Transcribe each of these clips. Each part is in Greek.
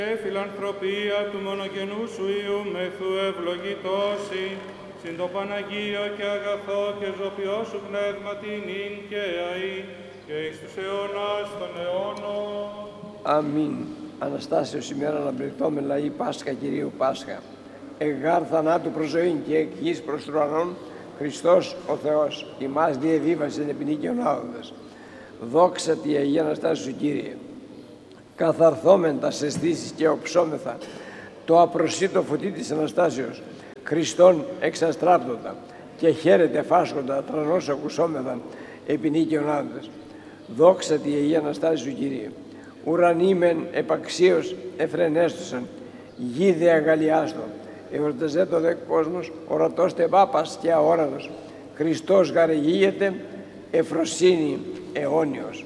Φιλανθρωπία του μονογενού σου Υιού μεθού ευλογητώσει, συν το Παναγίο και αγαθό και ζωπιό σου πνεύματι νυν και αεί, και εις τους αιώνας των αιώνων. Αμήν. Αναστάσεως ημέρα λαμπρευτόμεν λαοί Πάσχα Κυρίου Πάσχα. Εγγάρ θανάτου προς ζωήν και εκ γης προς του ουρανών, Χριστός ο Θεός, ημάς διεβίβασεν επί νίκαιον άοδος. Δόξα τη Αγία Αναστάσου σου Κύριε. Καθαρθόμεν τας αισθήσεις και οψόμεθα το απροσίτο φωτί της Αναστάσεως, Χριστόν εξαστράπτοντα και χαίρεται φάσκοντα τρανός ακουσόμεθα επί νίκαιον άοδος. Δόξα τη Αγία Αναστάσου σου Κύριε. Ουρανοί μεν επαξίως εφρενέστουσαν, γη δε αγαλιάστο, εορταζέτο δε κόσμος, ορατός τε πάπας και αόρατος, Χριστός γαρεγείεται, εφροσύνη αιώνιος.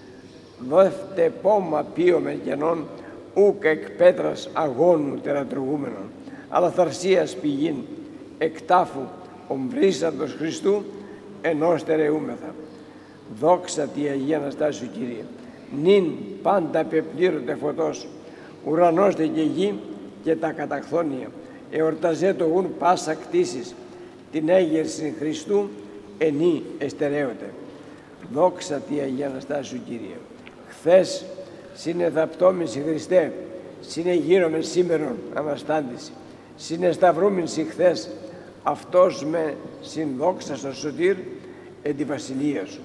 Δόφτε πόμα πίωμεν κενών, ούκ εκ πέτρας αγώνου τερατουργούμενον, αλλά θαρσίας πηγήν, εκ τάφου ομβρίσαντος Χριστού, ενός τερεούμεθα. Δόξα τη Αγία Αναστάσου Κύριε. Νυν πάντα πεπλήρωτε φωτός, ουρανός δε και γη και τα καταχθόνια, εορταζέτο γουν πάσα κτήσεις, την έγερση Χριστού ενή εστερέωτε. Δόξα τη Αγία Αναστάσου Κύριε. Χθες συνεδαπτώμην σοι Χριστέ, συνεγείρομεν σήμερον αναστάντηση, συνεσταυρούμεν σοι χθες, αυτός με συνδόξασον σωτήρ εν τη βασιλεία σου.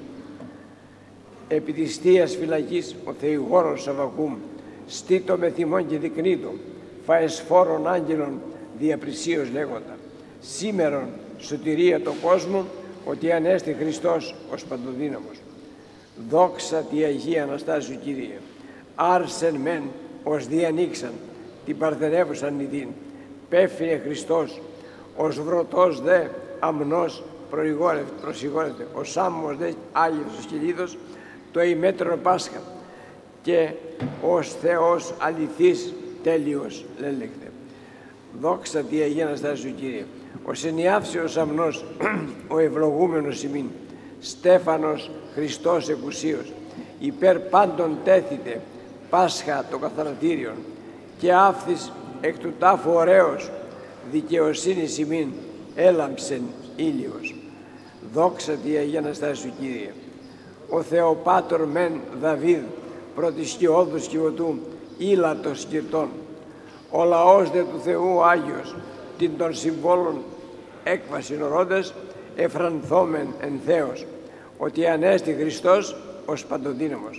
Επί της Θείας φυλακής ο Θεηγόρος Σαββακούμ, στήτω με θυμόν και δεικνύτω, φαεσφόρων άγγελων διαπρισίως λέγοντα. Σήμερον σωτηρία το κόσμο, ότι ανέστη Χριστός ως παντοδύναμος. Δόξα τη Αγία Αναστάσου Κύριε. Άρσεν μεν ως διανοίξαν την παρθενεύουσαν νηδίν. Πέφυγε Χριστός, ως βρωτός δε αμνός προσηγόρευτε, ως άμμος δε Άγιος Σκυλίδος, το ημέτρο Πάσχα και ως Θεός αληθής τέλειος λέλεκτε. Δόξα τη Αγία Αναστάσου Κύριε. Ως ενιάυσιος αμνός ο ευλογούμενος ημίν, Στέφανος Χριστός εκουσίος, υπέρ πάντων τέθητε Πάσχα το καθαρατήριον και άφθης εκ του τάφου ωραίος, δικαιοσύνης ημίν έλαμψεν ήλιος. Δόξα τη Αγία Αναστάσου Κύριε. Ο Θεοπάτορ μεν Δαβίδ πρωτισκιώδους σκιωτού ήλατος σκυρτών, ο λαός δε του Θεού Άγιος την των συμβόλων έκβασιν ορώντας εφρανθόμεν εν Θεός, ότι ανέστη Χριστός ως παντοδύναμος.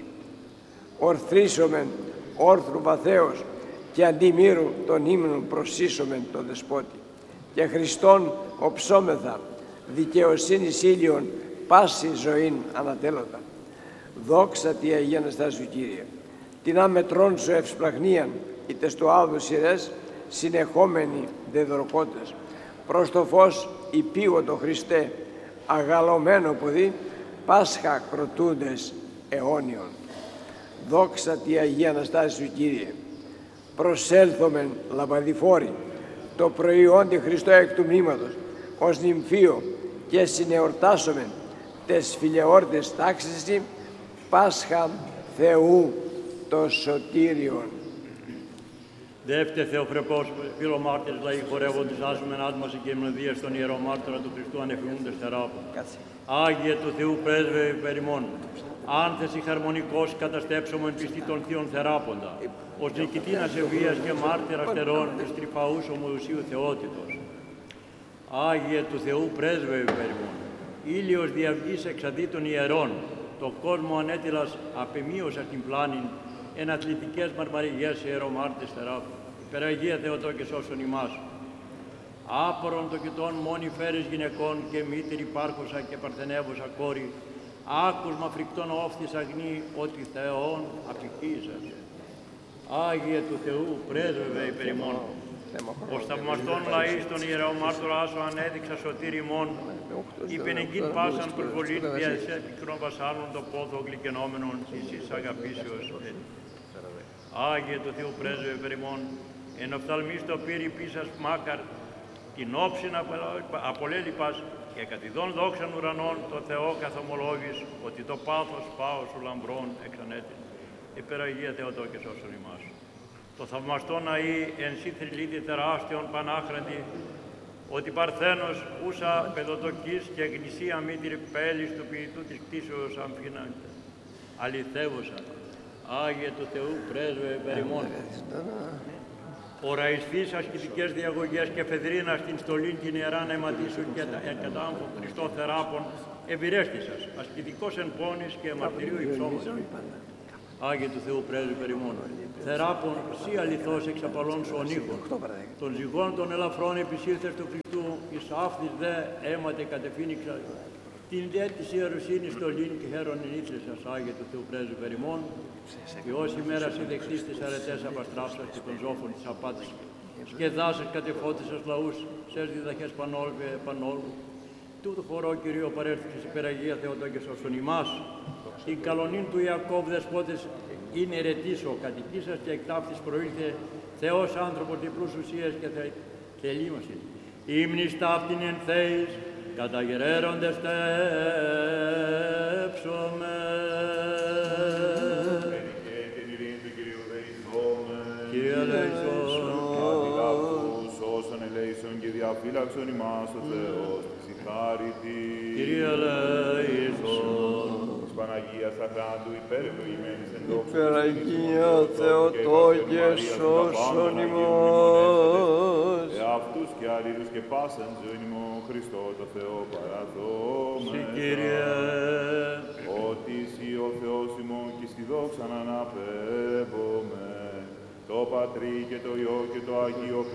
Ορθρίσομεν όρθρου βαθέως και αντί μύρου των ύμνων προσίσομεν τον Δεσπότη και Χριστόν οψόμεθα δικαιοσύνης ήλιον πάση ζωήν ανατέλλοντα. Δόξα τη Αγία Αναστάσου Κύριε. Την άμετρών σου ευσπλαχνίαν είτε στο άδου σειρές συνεχόμενοι δεδροκότες. Προς το φως υπήγοντο Χριστέ αγαλωμένο ποδί Πάσχα κροτούντες αιώνιον. Δόξα τη Αγία Αναστάσου Κύριε. Προσέλθομεν λαμπαδιφόροι το προϊόντι Χριστό εκ του μνήματος ως νυμφίο και συνεορτάσομεν τες φιλεόρτες τάξεις Πάσχα Θεού το σωτήριον. Δεύτε Θεοφρεπός, φιλομάρτυρες λαοί χορεύοντες άσμεν άτμαση και μνοδία στον Ιερό Μάρτυρα του Χριστού ανεφημούντες θεράπων. Άγιε του Θεού πρέσβε υπέρ ημών, άνθεση χαρμονικός καταστέψομεν πιστή των θείων θεράποντα, ως νικητήνας ευβίας και μάρτυρας τερών εις τρυφαούς ομοδουσίου θεότητος. Άγιε του Θεού πρέσβε υπέρ ημών, ήλιος διαυγής εξαδί των ιερών, το κόσμο ανέτειλας απεμείωσα την πλάνην, εν αθλητικές μαρμαριγές ιερομάρτης θεράπου. Υπεραγία Θεοτό και σώσον ημάς. Άπορον το κοιτών μόνη φέρεις γυναικών και μήτηρη υπάρχουσα και παρθενεύουσα κόρη, άκουσμα φρικτών όφθης αγνή, ότι Θεόν απηχήσατε. Άγιε του Θεού πρέσβευε υπέρ ημών. Ως θαυμαστών λαείς των ιερομάρτωρα σου ανέδειξα σωτήρι ημών, είπεν εγκύν πάσαν προσβολήν δια εσέ πικρών βασάλων το πόθο γλυκενόμενον εσείς αγαπήσεως. Άγιε του Θεού πρέσβευε υπέρ ημών, εν οφθαλμής το πύρι πίσας μάκαρ, την όψιν απολέλειπας και κατηδών δόξαν ουρανών το Θεό καθομολόγης, ότι το πάθος πάω σου λαμπρών εξανέτην. Υπεραγία Θεοτό και σώσον ημάς. το θαυμαστό ναή εν σύ θρυλίδη τεράστιον πανάχραντη, ότι παρθένος ούσα παιδοτοκής και εκκλησία μήτηρη πέλης του ποιητού της κτήσεως αμφινάνεται. Αληθεύουσα, Άγιε του Θεού πρέσβε περιμών. Ωραιστείς ασκητικές διαγωγές και φεδρίνα στην στολήν την ιεράν αιματίσου και κατάμφου Χριστό θεράπων ευηρέστησας, ασκητικός εν πόνης και μαρτυρίου υψώμος. Άγιε του Θεού πρέσβε περιμών. Θεράπων σύ αληθώς εξαπαλών σου ονείχων. Των ζυγών των ελαφρών επισήλθες του Χριστού, εις αύθις δε αίμαται κατεφήνιξα. Την δε της ιεροσύνης στολήν και χαίρον ενήθλες σας, Άγιε του Θεού πρέσβε περιμών. Και όση μέρα σε δεχτείς τις αρετές απαστράψας και των ζώφων της απάτης. Σκεδάσες κατεφώτισας λαούς, σες διδαχές πανόλβε πανόλβου. Τούτο χωρό Κυρίω παρέρθηκες υπεραγία Θεοτό και σώσον ημάς. Την καλονήν του Ιακώβ δεσπότες είναι ερετήσο, κατοικήσας και εκτάφτης προήλθε Θεός άνθρωπος διπλούς ουσίας και θελήμωσης. Ύμνης ταύτην εν θέης, καταγερέροντες τέψομε. Κύριε ελέησον, σώσον ελέησον και διαφύλαξον ημάς ο Θεός της ηχάρητη. Κύριε ελέησον, της Παναγίας Αχράντου υπερευλογημένης εν δόξου Υπεραγία Θεοτό και σώσον ημάς. Εαυτούς και αλλήλους και πάσαν ζωήν ημών Χριστό το Θεό παραδόμεθα. Συ Κύριε, ότι εσύ ο Θεός ημών και στη δόξα να αναπέμπομαι. Το Πατρί και το Υιό και το Αγίο